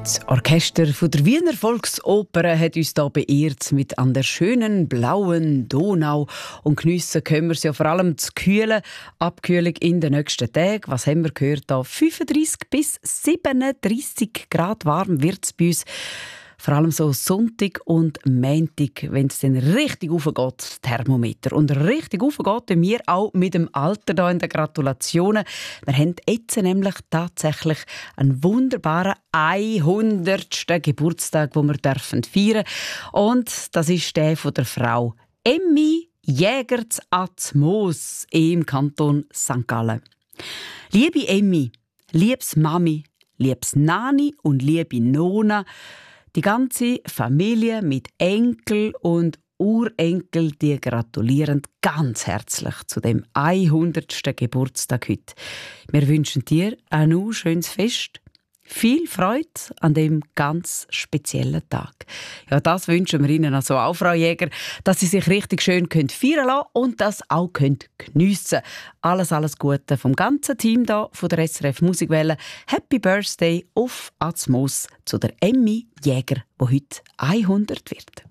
Das Orchester von der Wiener Volksoper hat uns hier beehrt mit «An der schönen blauen Donau». Und geniessen können wir es ja vor allem zu kühlen. Abkühlung in den nächsten Tagen. Was haben wir gehört? Da 35 bis 37 Grad warm wird es bei uns. Vor allem so Sonntag und Montag, wenn es dann richtig raufgeht, das Thermometer. Und richtig raufgeht bei mir auch mit dem Alter hier in den Gratulationen. Wir haben jetzt nämlich tatsächlich einen wunderbaren 100. Geburtstag, den wir feiern dürfen. Und das ist der von der Frau Emmy Jäger zu Atmos im Kanton St. Gallen. Liebe Emmy, liebes Mami, liebes Nani und liebe Nona, die ganze Familie mit Enkel und Urenkel, die gratulieren ganz herzlich zu dem 100. Geburtstag heute. Wir wünschen dir ein schönes Fest. Viel Freude an dem ganz speziellen Tag. Ja, das wünschen wir Ihnen also auch, Frau Jäger, dass Sie sich richtig schön feiern lassen und das auch geniessen können. Alles Gute vom ganzen Team da von der SRF Musikwelle. Happy Birthday auf Atmos zu der Emmy Jäger, die heute 100 wird.